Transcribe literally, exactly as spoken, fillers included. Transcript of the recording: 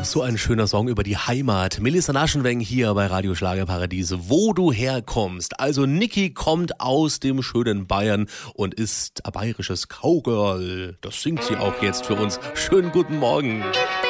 so ein schöner Song über die Heimat. Melissa Naschenweng hier bei Radio Schlagerparadies, wo du herkommst. Also Niki kommt aus dem schönen Bayern und ist ein bayerisches Cowgirl. Das singt sie auch jetzt für uns. Schönen guten Morgen.